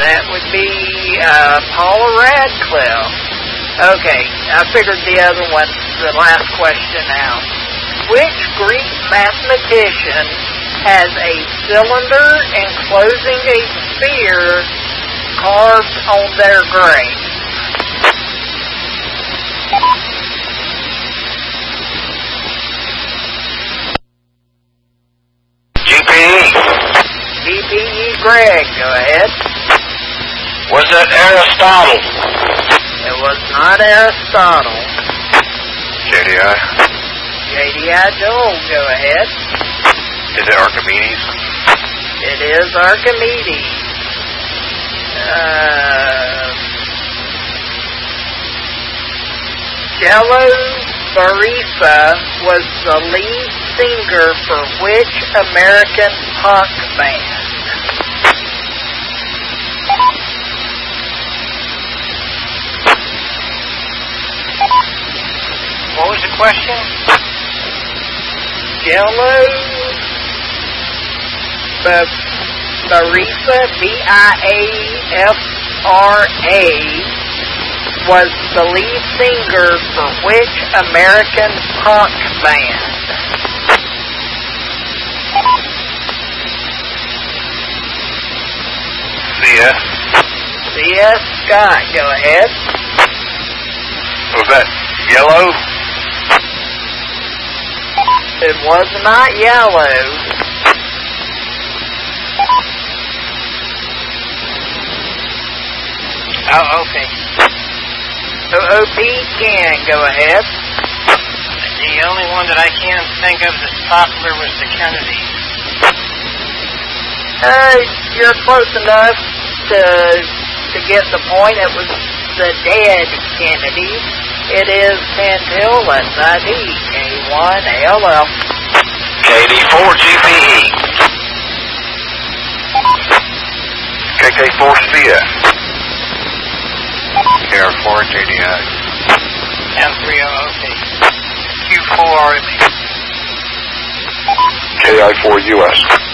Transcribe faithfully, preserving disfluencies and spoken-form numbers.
that would be uh, Paula Radcliffe. Okay, I figured the other one, the last question out. Which Greek mathematician has a cylinder enclosing a sphere carved on their grave? G P E. G P E Greg, go ahead. Was that Aristotle? It was not Aristotle. J D I. J D I Joel, go ahead. Is it Archimedes? It is Archimedes. Uh, Jello Barisa was the lead singer for which American punk band? What was the question? Jello Barisa, B I A F R A, was the lead singer for which American punk band? C S. C S Scott, go ahead. Was that Yellow? It was not Yellow. Oh, okay. So O P can go ahead. The only one that I can think of that's popular was the Kennedys. Uh, you're close enough to to get the point. It was the dead Kennedys. It is Santillan, I D, K one L F. K D four G P E. K K four C S. K R four J D I. M three O O P. Q four R M E. K I four U S.